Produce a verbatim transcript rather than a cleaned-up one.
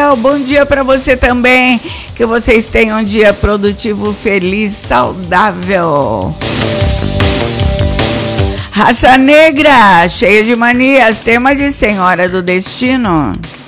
Rafael, bom dia para você também. Que vocês tenham um dia produtivo, feliz, saudável. Raça Negra, cheia de manias, tema de Senhora do Destino.